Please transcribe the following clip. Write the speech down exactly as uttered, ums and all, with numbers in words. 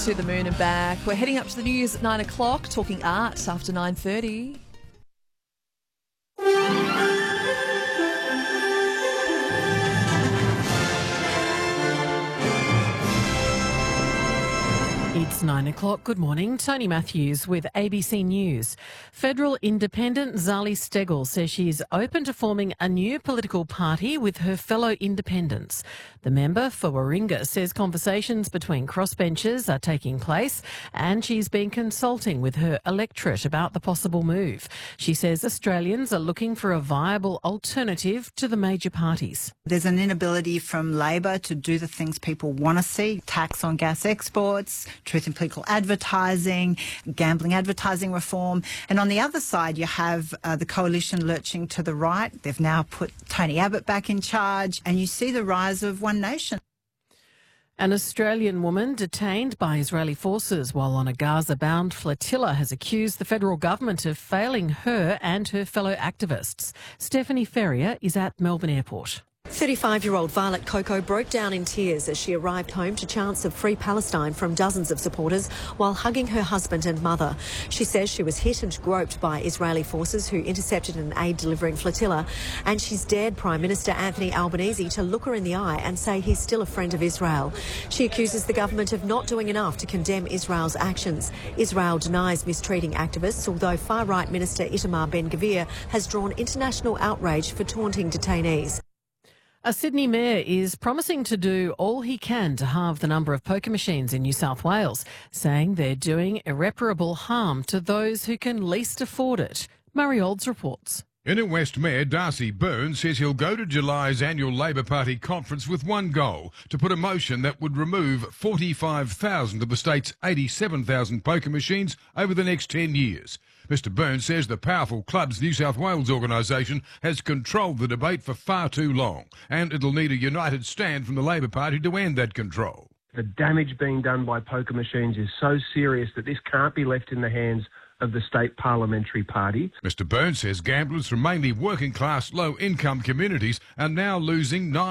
To the Moon and Back. We're heading up to the news at nine o'clock, talking art after nine thirty. It's nine o'clock. Good morning. Tony Matthews with A B C News. Federal independent Zali Steggall says she is open to forming a new political party with her fellow independents. The member for Warringah says conversations between crossbenchers are taking place and she's been consulting with her electorate about the possible move. She says Australians are looking for a viable alternative to the major parties. There's an inability from Labor to do the things people want to see: tax on gas exports, truth in political advertising, gambling advertising reform. And on the other side, you have uh, the coalition lurching to the right. They've now put Tony Abbott back in charge, and you see the rise of One Nation. An Australian woman detained by Israeli forces while on a Gaza-bound flotilla has accused the federal government of failing her and her fellow activists. Stephanie Ferrier is at Melbourne Airport. thirty-five-year-old Violet Coco broke down in tears as she arrived home to chants of Free Palestine from dozens of supporters while hugging her husband and mother. She says she was hit and groped by Israeli forces who intercepted an aid-delivering flotilla, and she's dared Prime Minister Anthony Albanese to look her in the eye and say he's still a friend of Israel. She accuses the government of not doing enough to condemn Israel's actions. Israel denies mistreating activists, although far-right Minister Itamar Ben-Gvir has drawn international outrage for taunting detainees. A Sydney mayor is promising to do all he can to halve the number of poker machines in New South Wales, saying they're doing irreparable harm to those who can least afford it. Murray Olds reports. Inner West Mayor Darcy Byrne says he'll go to July's annual Labor Party conference with one goal: to put a motion that would remove forty-five thousand of the state's eighty-seven thousand poker machines over the next ten years. Mister Byrne says the powerful Clubs New South Wales organisation has controlled the debate for far too long, and it'll need a united stand from the Labor Party to end that control. The damage being done by poker machines is so serious that this can't be left in the hands of the state parliamentary party. Mister Byrne says gamblers from mainly working class, low income communities are now losing nine